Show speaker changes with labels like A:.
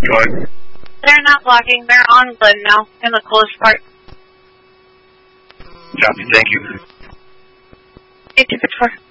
A: Go ahead.
B: They're not blocking. They're on Glen now, in the closed part.
A: Copy, thank you.
B: 8254.